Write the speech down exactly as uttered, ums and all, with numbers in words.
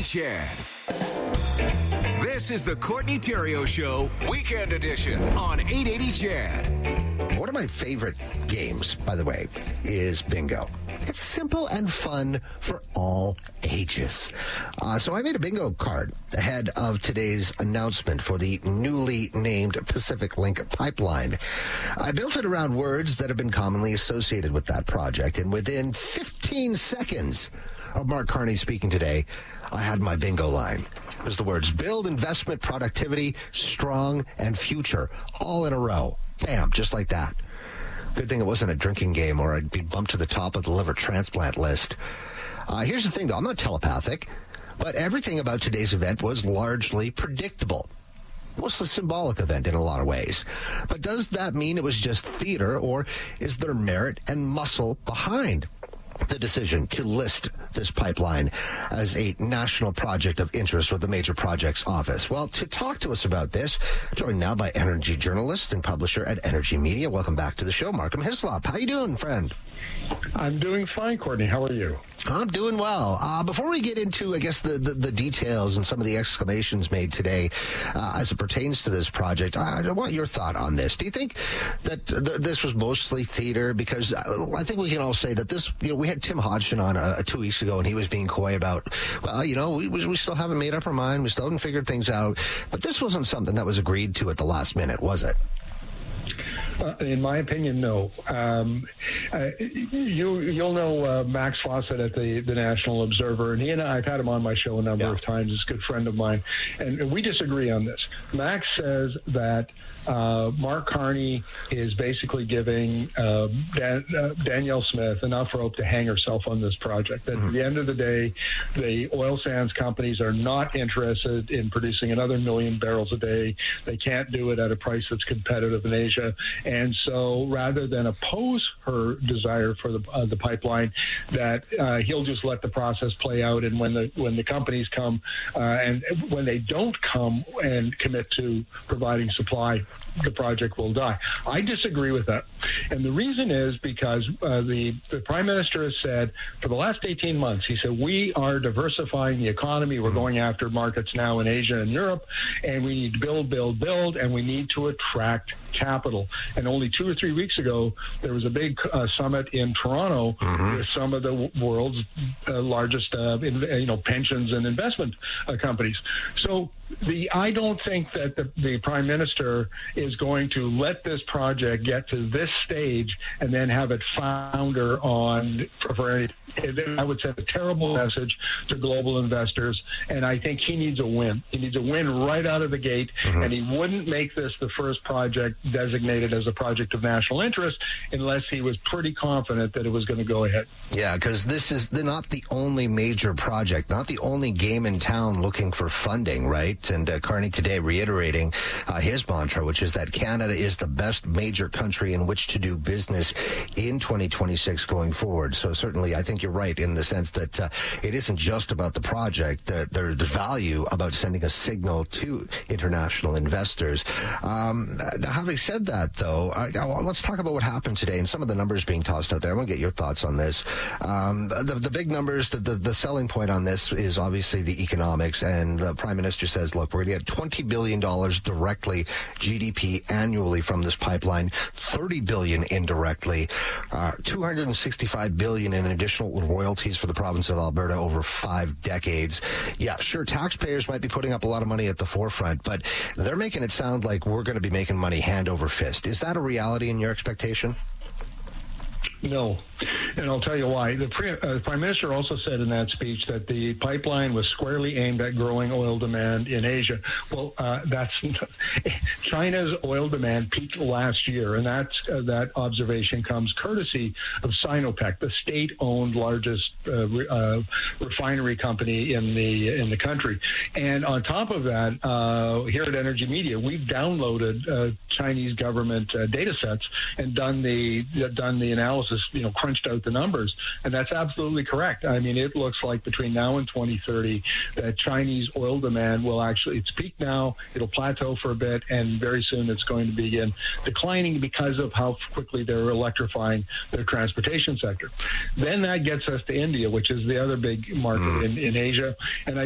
Chad. This is the Courtney Theriault Show, Weekend Edition on eight eighty Chad. One of my favorite games, by the way, is bingo. It's simple and fun for all ages. Uh, so I made a bingo card ahead of today's announcement for the newly named Pacific Link Pipeline. I built it around words that have been commonly associated with that project, and within fifteen seconds of Mark Carney speaking today, I had my bingo line. It was the words build, investment, productivity, strong, and future, all in a row. Bam, just like that. Good thing it wasn't a drinking game or I'd be bumped to the top of the liver transplant list. Uh, here's the thing, though. I'm not telepathic, but everything about today's event was largely predictable. It was a symbolic event in a lot of ways. But does that mean it was just theater, or is there merit and muscle behind the decision to list this pipeline as a national project of interest with the Major Projects Office? Well, to talk to us about this, joined now by energy journalist and publisher at Energy Media. Welcome back to the show, Markham Hislop. How you doing, friend? I'm doing fine, Courtney. How are you? I'm doing well. Uh, before we get into, I guess, the, the, the details and some of the exclamations made today uh, as it pertains to this project, I, I want your thought on this. Do you think that th- this was mostly theater? Because I think we can all say that this, you know, we had Tim Hodgson on uh, two weeks ago, and he was being coy about, well, you know, we, we still haven't made up our mind. We still haven't figured things out. But this wasn't something that was agreed to at the last minute, was it? Uh, in my opinion, no. Um, uh, you, you'll know uh, Max Fawcett at the, the National Observer, and he and I, I've had him on my show a number yeah. of times. He's a good friend of mine, and we disagree on this. Max says that uh, Mark Carney is basically giving uh, Dan, uh, Danielle Smith enough rope to hang herself on this project. That mm-hmm. At the end of the day, the oil sands companies are not interested in producing another million barrels a day. They can't do it at a price that's competitive in Asia. And so rather than oppose her desire for the uh, the pipeline, that uh, he'll just let the process play out. And when the when the companies come uh, and when they don't come and commit to providing supply, the project will die. I disagree with that. And the reason is because uh, the, the Prime Minister has said for the last eighteen months, he said, we are diversifying the economy. We're going after markets now in Asia and Europe, and we need to build, build, build, and we need to attract capital. And only two or three weeks ago, there was a big uh, summit in Toronto mm-hmm. with some of the w- world's uh, largest, uh, in, uh, you know, pensions and investment uh, companies. So the I don't think that the, the Prime Minister is going to let this project get to this stage and then have it founder on for, for any. I would send a terrible message to global investors, and I think he needs a win. He needs a win right out of the gate, mm-hmm. and he wouldn't make this the first project designated as a project of national interest unless he was pretty confident that it was going to go ahead. Yeah, because this is not the only major project, not the only game in town looking for funding, right? And uh, Carney today reiterating uh, his mantra, which is that Canada is the best major country in which to do business in twenty twenty-six going forward. So certainly I think you're right in the sense that uh, it isn't just about the project. That there's value about sending a signal to international investors. Um, having said that, though, I, I, let's talk about what happened today and some of the numbers being tossed out there. I want to get your thoughts on this. Um, the, the big numbers, the, the, the selling point on this is obviously the economics, and the Prime Minister says, look, we're going to get twenty billion dollars directly, G D P annually from this pipeline, thirty billion dollars indirectly, uh, two hundred sixty-five billion dollars in additional royalties for the province of Alberta over five decades. Yeah, sure, taxpayers might be putting up a lot of money at the forefront, but they're making it sound like we're going to be making money hand over fist. Is that a reality in your expectation? No. And I'll tell you why. The pre, uh, Prime Minister also said in that speech that the pipeline was squarely aimed at growing oil demand in Asia. Well, uh, that's China's oil demand peaked last year, and that's, uh, that observation comes courtesy of Sinopec, the state-owned largest uh, re, uh, refinery company in the in the country. And on top of that, uh, here at Energy Media, we've downloaded uh, Chinese government uh, data sets and done the done the analysis, you know, crunched out the numbers, and that's absolutely correct. I mean, it looks like between now and twenty thirty that Chinese oil demand will actually, it's peaked now, it'll plateau for a bit, and very soon it's going to begin declining because of how quickly they're electrifying their transportation sector. Then that gets us to India, which is the other big market mm. in, in Asia, and I